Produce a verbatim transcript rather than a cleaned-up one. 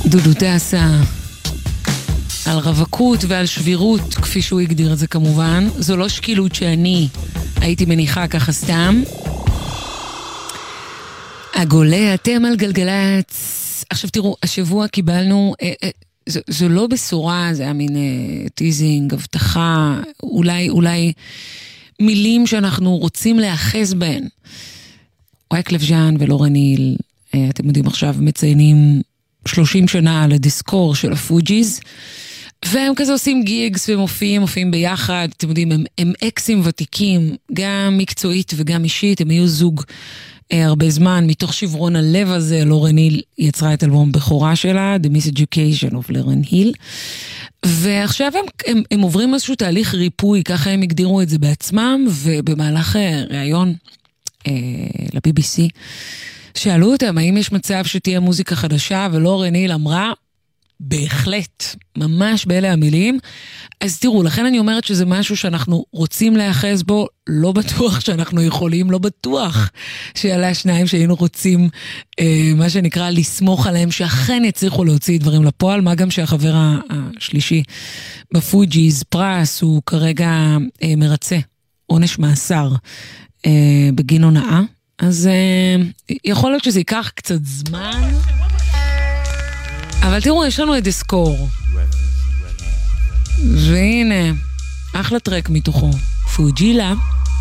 דודו טסה על רווקות ועל שבירות, כפי שהוא הגדיר את זה כמובן. זו לא שקילות שאני הייתי מניחה ככה סתם. הגולה, אתם על גלגלץ. עכשיו תראו, השבוע קיבלנו, אה, אה, זו, זו לא בשורה, זה היה מין אה, טיזינג, הבטחה, אולי, אולי מילים שאנחנו רוצים לאחז בהן. וייקלף ז'אן ולורן היל, אה, אתם יודעים עכשיו, מציינים שלושים שנה על הדיסקור של הפוג'יז, והם כזה עושים גיגס ומופיעים, מופיעים ביחד, אתם יודעים, הם, הם אקסים ותיקים, גם מקצועית וגם אישית, הם היו זוג אה, הרבה זמן, מתוך שברון הלב הזה, לורן היל יצרה את אלבום בכורה שלה, The Miseducation of לורן היל, ועכשיו הם, הם, הם עוברים איזשהו תהליך ריפוי, ככה הם הגדירו את זה בעצמם, ובמהלך אה, ראיון אה, ל-בי בי סי, שאלו אותם, האם יש מצב שתהיה מוזיקה חדשה, ולורן היל אמרה, בהחלט, ממש באלה המילים. אז תראו, לכן אני אומרת שזה משהו שאנחנו רוצים להיאחז בו, לא בטוח שאנחנו יכולים, לא בטוח שעלה שניים שהיינו רוצים, אה, מה שנקרא, לסמוך עליהם, שאכן יצליחו להוציא דברים לפועל, מה גם שהחבר השלישי בפוג'יז, פרס, הוא כרגע אה, מרצה, עונש מאסר אה, בגין הונאה. אז uh, יכול להיות שזה ייקח קצת זמן, אבל תראו, יש לנו את דיסקור, והנה, אחלה טרק מתוכו, פוג'ילה.